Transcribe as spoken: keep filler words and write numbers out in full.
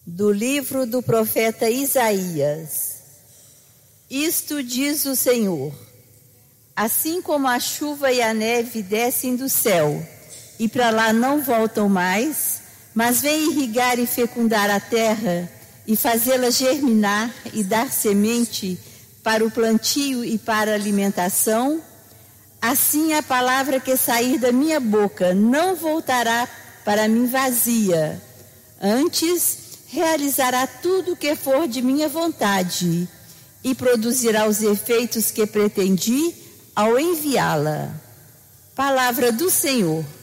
Do livro do profeta Isaías. Isto diz o Senhor: assim como a chuva e a neve descem do céu, e para lá não voltam mais, mas vêm irrigar e fecundar a terra, e fazê-la germinar e dar semente para o plantio e para a alimentação, assim a palavra que sair da minha boca não voltará para mim vazia, antes realizará tudo o que for de minha vontade e produzirá os efeitos que pretendi ao enviá-la. Palavra do Senhor.